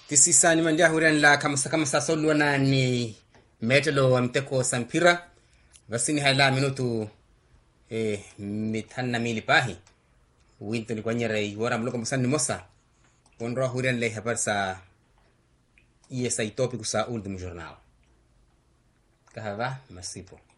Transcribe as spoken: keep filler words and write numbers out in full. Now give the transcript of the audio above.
Tisisani mandia hurian la kamsa kamsa solo na ni metelo amteko sampira vasini hala minutu eh mithanna mili pahi winto ni kwanyara iwara mloko msani mosa onro hurian le habar sa iesa itopiku sa ultimo jornal kahava masipo